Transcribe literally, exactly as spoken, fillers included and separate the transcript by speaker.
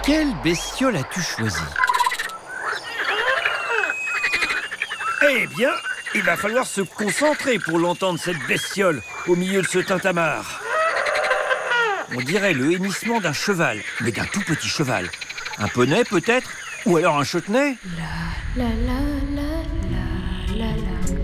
Speaker 1: Quelle bestiole as-tu choisi?
Speaker 2: Eh bien, il va falloir se concentrer pour l'entendre, cette bestiole, au milieu de ce tintamarre. On dirait le hennissement d'un cheval, mais d'un tout petit cheval. Un poney, peut-être? Ou alors un châtenay?
Speaker 3: La la la la la la la.